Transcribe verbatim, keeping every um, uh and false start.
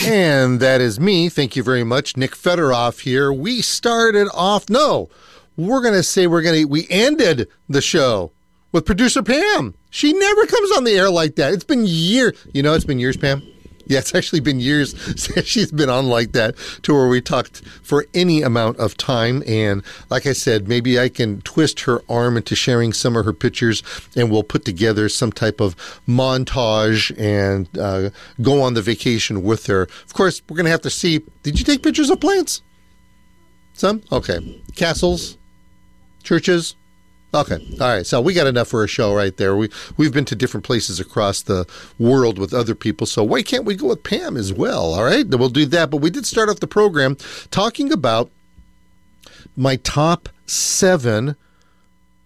And that is me. Thank you very much. Nick Federoff here. We started off, no, we're going to say we're going to, we ended the show with producer Pam. She never comes on the air like that. It's been years. You know, it's been years, Pam. Yeah, it's actually been years since she's been on like that, to where we talked for any amount of time. And like I said, maybe I can twist her arm into sharing some of her pictures, and we'll put together some type of montage and uh, go on the vacation with her. Of course, we're going to have to see, did you take pictures of plants? Some? Okay. Castles? Churches? Okay. All right. So we got enough for a show right there. We, we've been to different places across the world with other people, so why can't we go with Pam as well? All right. Then we'll do that. But we did start off the program talking about my top seven